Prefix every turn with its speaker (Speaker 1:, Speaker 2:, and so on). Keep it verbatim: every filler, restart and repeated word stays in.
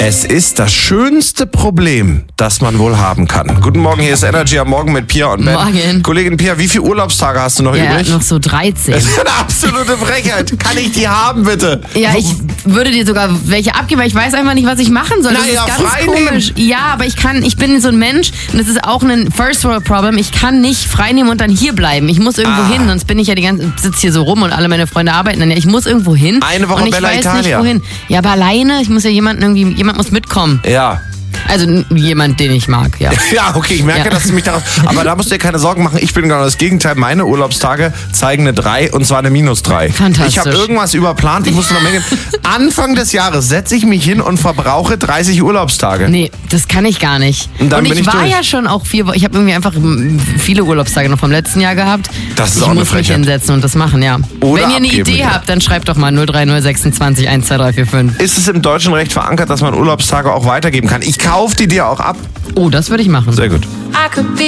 Speaker 1: Es ist das schönste Problem, das man wohl haben kann. Guten Morgen, hier ist Energy am Morgen mit Pia und Ben.
Speaker 2: Morgen.
Speaker 1: Kollegin Pia, wie viele Urlaubstage hast du noch
Speaker 2: Ja,
Speaker 1: übrig?
Speaker 2: noch so dreizehn.
Speaker 1: Das ist eine absolute Frechheit. Kann ich die haben, bitte?
Speaker 2: Ja, ich würde dir sogar welche abgeben, weil ich weiß einfach nicht, was ich machen soll. Das
Speaker 1: Na ja,
Speaker 2: ist ganz
Speaker 1: frei
Speaker 2: komisch. Ja, aber ich kann, ich bin so ein Mensch und das ist auch ein First World Problem. Ich kann nicht frei nehmen und dann hier bleiben. Ich muss irgendwo
Speaker 1: Ah.
Speaker 2: hin, sonst bin ich ja die ganze, sitze hier so rum und alle meine Freunde arbeiten dann ja. Ich muss irgendwo hin.
Speaker 1: Eine Woche
Speaker 2: und ich
Speaker 1: Bella
Speaker 2: weiß
Speaker 1: Italia.
Speaker 2: nicht wohin. Ja, aber alleine, ich muss ja jemanden irgendwie, jemand muss mitkommen.
Speaker 1: Ja.
Speaker 2: Also n- jemand, den ich mag, ja.
Speaker 1: Ja, okay, ich merke,
Speaker 2: Ja.
Speaker 1: dass du mich darauf... Aber da musst du dir keine Sorgen machen. Ich bin genau das Gegenteil. Meine Urlaubstage zeigen eine drei und zwar eine minus drei.
Speaker 2: Fantastisch.
Speaker 1: Ich habe irgendwas überplant. Ich muss noch mengen. Anfang des Jahres setze ich mich hin und verbrauche dreißig Urlaubstage.
Speaker 2: Nee, das kann ich gar nicht.
Speaker 1: Und dann
Speaker 2: ich,
Speaker 1: bin ich
Speaker 2: war
Speaker 1: durch.
Speaker 2: ja schon auch vier Wochen, ich habe irgendwie einfach mm, viele Urlaubstage noch vom letzten Jahr gehabt.
Speaker 1: Das ist
Speaker 2: ich
Speaker 1: auch eine
Speaker 2: muss mich
Speaker 1: Frechheit.
Speaker 2: hinsetzen und das machen, ja.
Speaker 1: Oder
Speaker 2: Wenn ihr eine
Speaker 1: abgeben,
Speaker 2: Idee
Speaker 1: ja.
Speaker 2: habt, dann schreibt doch mal null drei null sechsundzwanzig eins zwei drei vier fünf.
Speaker 1: Ist es im deutschen Recht verankert, dass man Urlaubstage auch weitergeben kann? Ich kaufe die dir auch ab.
Speaker 2: Oh, das würde ich machen.
Speaker 1: Sehr gut.
Speaker 3: I could be